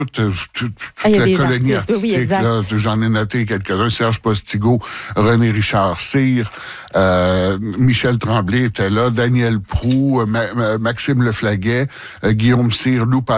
toute la colonie artistique, oui, là, j'en ai noté quelques-uns. Serge Postigo, René Richard Cyr, Michel Tremblay était là, Daniel Proulx, Maxime Leflaguet, Guillaume Cyr, Lou